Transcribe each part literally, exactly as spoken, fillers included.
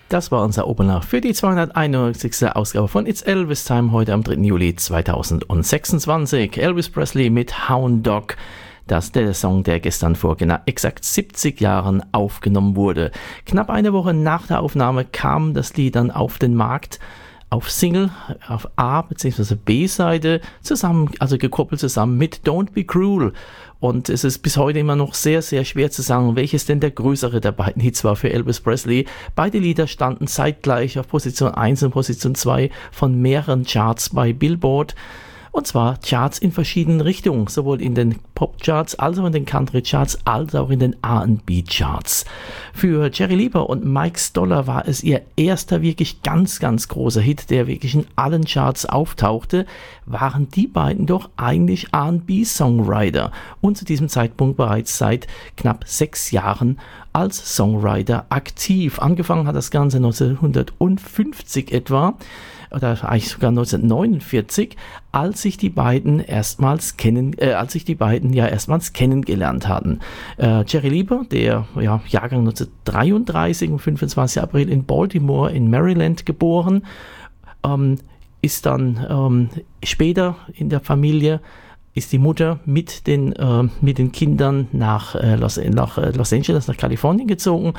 Das war unser Opener für die zweihunderteinundneunzigste Ausgabe von It's Elvis Time heute am dritten Juli zweitausendsechsundzwanzig. Elvis Presley mit Hound Dog. Das ist der Song, der gestern vor genau exakt siebzig Jahren aufgenommen wurde. Knapp eine Woche nach der Aufnahme kam das Lied dann auf den Markt. Auf Single, auf A- bzw. B-Seite zusammen, also gekoppelt zusammen mit Don't Be Cruel. Und es ist bis heute immer noch sehr, sehr schwer zu sagen, welches denn der größere der beiden Hits war für Elvis Presley. Beide Lieder standen zeitgleich auf Position eins und Position zwei von mehreren Charts bei Billboard. Und zwar Charts in verschiedenen Richtungen, sowohl in den Pop-Charts als auch in den Country-Charts, als auch in den R and B-Charts. Für Jerry Lieber und Mike Stoller war es ihr erster wirklich ganz, ganz großer Hit, der wirklich in allen Charts auftauchte, waren die beiden doch eigentlich R and B-Songwriter und zu diesem Zeitpunkt bereits seit knapp sechs Jahren als Songwriter aktiv. Angefangen hat das Ganze neunzehnhundertfünfzig etwa, oder eigentlich sogar neunzehnhundertneunundvierzig, als sich die beiden erstmals kennen, äh, als sich die beiden ja erstmals kennengelernt hatten. Äh, Jerry Lieber, der ja, Jahrgang neunzehnhundertdreiunddreißig, am fünfundzwanzigsten April in Baltimore in Maryland geboren, ähm, ist dann ähm, später in der Familie ist die Mutter mit den, äh, mit den Kindern nach, äh, Los, nach äh, Los Angeles, nach Kalifornien gezogen.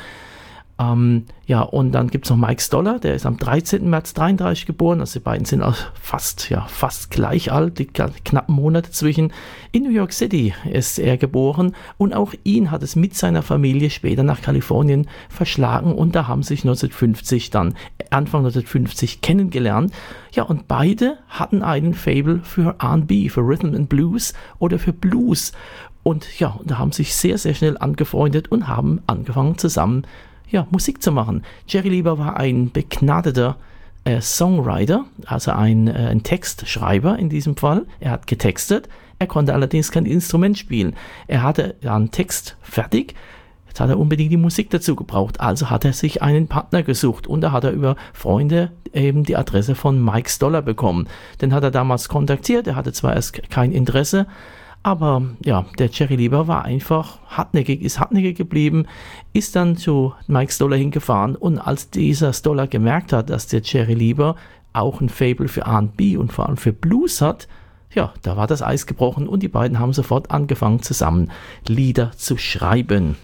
Ähm, ja, und dann gibt es noch Mike Stoller, der ist am dreizehnten März dreiunddreißig geboren, also die beiden sind auch fast, ja, fast gleich alt, liegt knapp einen Monat dazwischen. In New York City ist er geboren und auch ihn hat es mit seiner Familie später nach Kalifornien verschlagen und da haben sich neunzehnhundertfünfzig dann, Anfang neunzehnhundertfünfzig kennengelernt. Ja, und beide hatten einen Faible für R and B, für Rhythm and Blues oder für Blues. Und ja, da haben sich sehr, sehr schnell angefreundet und haben angefangen zusammen ja, Musik zu machen. Jerry Lieber war ein begnadeter äh, Songwriter, also ein, äh, ein Textschreiber in diesem Fall. Er hat getextet, er konnte allerdings kein Instrument spielen. Er hatte einen Text fertig, jetzt hat er unbedingt die Musik dazu gebraucht, also hat er sich einen Partner gesucht und da hat er über Freunde eben die Adresse von Mike Stoller bekommen. Den hat er damals kontaktiert, er hatte zwar erst kein Interesse, aber ja, der Jerry Lieber war einfach hartnäckig, ist hartnäckig geblieben, ist dann zu Mike Stoller hingefahren und als dieser Stoller gemerkt hat, dass der Jerry Lieber auch ein Faible für R and B und vor allem für Blues hat, ja, da war das Eis gebrochen und die beiden haben sofort angefangen, zusammen Lieder zu schreiben.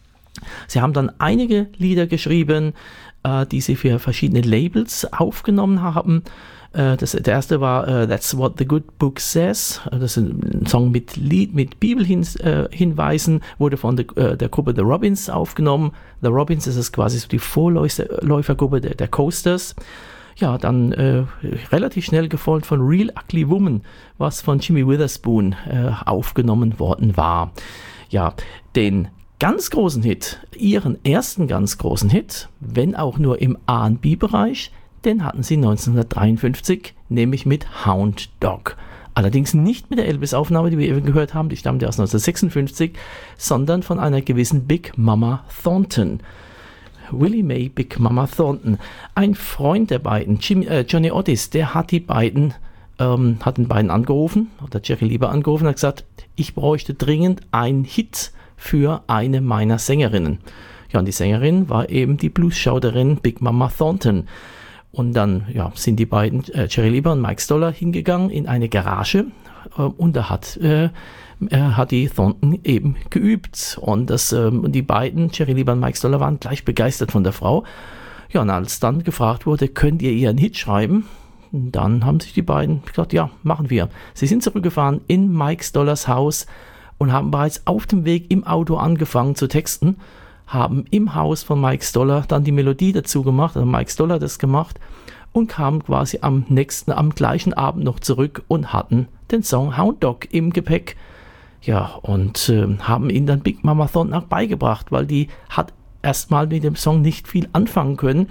Sie haben dann einige Lieder geschrieben, äh, die sie für verschiedene Labels aufgenommen haben. Das, der erste war uh, That's What the Good Book Says. Das ist ein Song mit Lied, mit Bibelhinweisen, wurde von der, uh, der Gruppe The Robins aufgenommen. The Robins, das ist quasi so die Vorläufergruppe der, der Coasters. Ja, dann äh, relativ schnell gefolgt von Real Ugly Woman, was von Jimmy Witherspoon äh, aufgenommen worden war. Ja, den ganz großen Hit, ihren ersten ganz großen Hit, wenn auch nur im R and B-Bereich, den hatten sie neunzehnhundertdreiundfünfzig, nämlich mit Hound Dog. Allerdings nicht mit der Elvis-Aufnahme, die wir eben gehört haben, die stammte aus neunzehnhundertsechsundfünfzig, sondern von einer gewissen Big Mama Thornton. Willie Mae Big Mama Thornton. Ein Freund der beiden, Jim, äh, Johnny Otis, der hat die beiden, ähm, hat den beiden angerufen, oder Jerry Lieber angerufen und hat gesagt, ich bräuchte dringend einen Hit für eine meiner Sängerinnen. Ja, und die Sängerin war eben die Blues-Schauderin Big Mama Thornton. Und dann ja, sind die beiden, äh, Jerry Lieber und Mike Stoller, hingegangen in eine Garage äh, und da hat, äh, hat die Thornton eben geübt. Und das, äh, die beiden, Jerry Lieber und Mike Stoller, waren gleich begeistert von der Frau. Ja, und als dann gefragt wurde, könnt ihr ihr einen Hit schreiben? Dann haben sich die beiden gesagt, ja, machen wir. Sie sind zurückgefahren in Mike Stollers Haus und haben bereits auf dem Weg im Auto angefangen zu texten, haben im Haus von Mike Stoller dann die Melodie dazu gemacht, also Mike Stoller das gemacht und kamen quasi am nächsten, am gleichen Abend noch zurück und hatten den Song Hound Dog im Gepäck. Ja, und äh, haben ihn dann Big Mama Thornton auch beigebracht, weil die hat erstmal mit dem Song nicht viel anfangen können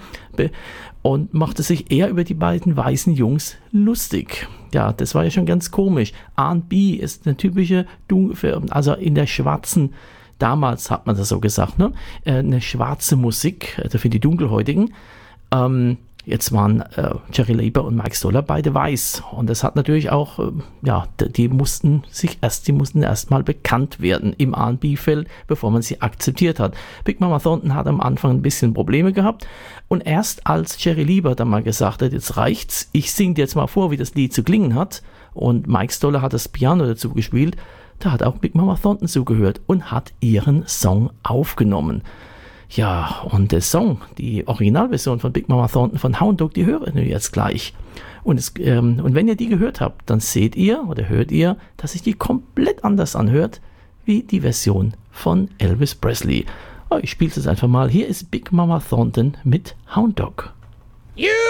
und machte sich eher über die beiden weißen Jungs lustig. Ja, das war ja schon ganz komisch. R and B ist eine typische, also in der schwarzen, damals hat man das so gesagt, ne? Eine schwarze Musik, also für die Dunkelhäutigen. Ähm, Jetzt waren äh, Jerry Leiber und Mike Stoller beide weiß. Und das hat natürlich auch, äh, ja, die mussten sich erst, die mussten erstmal bekannt werden im R and B-Feld, bevor man sie akzeptiert hat. Big Mama Thornton hat am Anfang ein bisschen Probleme gehabt. Und erst als Jerry Leiber dann mal gesagt hat, jetzt reicht's, ich singe dir jetzt mal vor, wie das Lied zu klingen hat. Und Mike Stoller hat das Piano dazu gespielt. Da hat auch Big Mama Thornton zugehört und hat ihren Song aufgenommen. Ja, und der Song, die Originalversion von Big Mama Thornton von Hound Dog, die hören wir jetzt gleich. Und, es, ähm, und wenn ihr die gehört habt, dann seht ihr oder hört ihr, dass sich die komplett anders anhört wie die Version von Elvis Presley. Oh, ich spiele es einfach mal. Hier ist Big Mama Thornton mit Hound Dog. You